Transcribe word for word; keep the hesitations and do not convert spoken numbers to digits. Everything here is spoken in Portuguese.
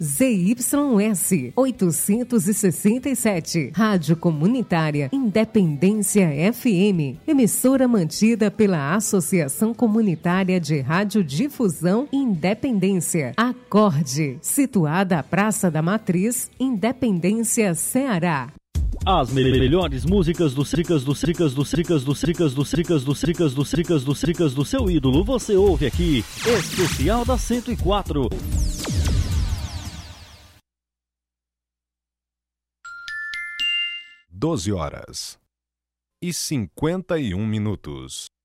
Z Y S oitocentos e sessenta e sete, Rádio Comunitária Independência F M, emissora mantida pela Associação Comunitária de Radiodifusão Independência, Acorde, situada à Praça da Matriz, Independência, Ceará. As me melhores músicas dos ricas dos ricas dos ricas dos ricas dos ricas dos ricas dos ricas dos ricas do seu ídolo você ouve aqui, especial da cento e quatro. doze horas e cinquenta e um minutos.